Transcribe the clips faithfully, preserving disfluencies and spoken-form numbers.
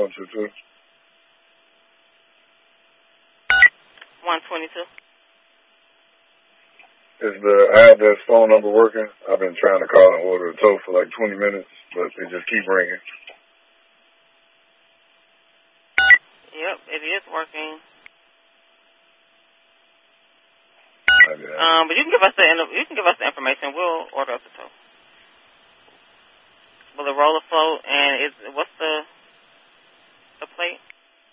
one two two. one twenty-two. Is the address phone number working? I've been trying to call and order a tow for like twenty minutes, but they just keep ringing. Yep, it is working. Okay. Um, but you can give us the you can give us the information. We'll order up the tow. Will the roller float and is what's the the plate?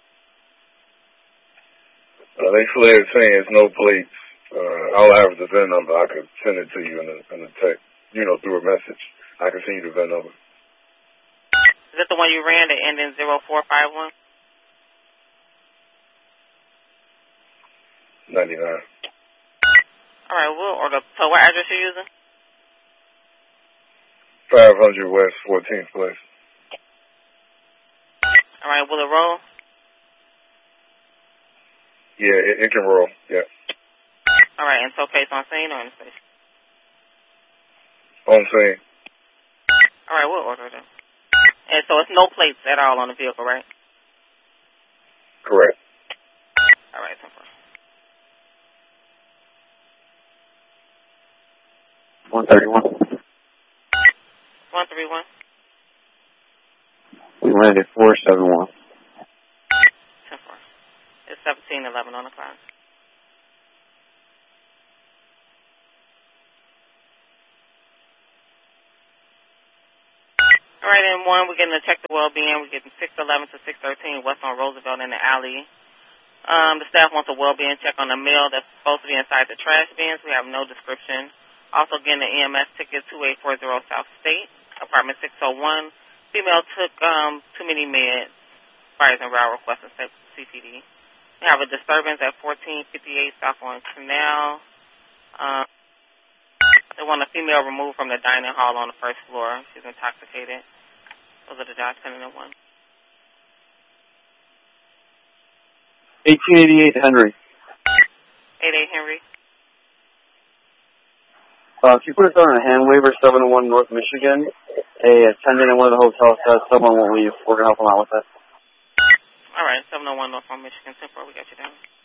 Uh, they flared saying it's no plates. Uh, I'll have the V I N number. I could send it to you in a, in a text, you know, through a message. I can send you the V I N number. Is that the one you ran that ended in zero four five one? ninety-nine. All right, we'll order. So what address you using? five hundred West fourteenth Place. All right, will it roll? Yeah, it, it can roll. Yeah. All right, and so case on scene or in the station? On scene. All right, we'll order them. And so it's no plates at all on the vehicle, right? Correct. All right, simple. one thirty-one. one thirty-one. We landed four seven one. ten four. It's seventeen eleven on the clock. All right, and one, we're getting a check the well-being. We're getting six eleven to six thirteen West on Roosevelt in the alley. Um, the staff wants a well-being check on the mail that's supposed to be inside the trash bins. We have no description. Also getting an E M S ticket, two eight four zero South State, apartment six oh one. Female took um, too many meds. Fires and route requesting C P D. We have a disturbance at fourteen fifty-eight South Orange Canal. Um, they want a female removed from the dining hall on the first floor. She's intoxicated. Those are the dots pending in one. eighteen eighty-eight Henry. eighty-eight Henry. Uh, if you put us on a hand waiver, seven oh one North Michigan, a attendant in one of the hotels says someone won't leave. We're going to help them out with that. All right, seven oh one North Michigan, ten four, we got you down.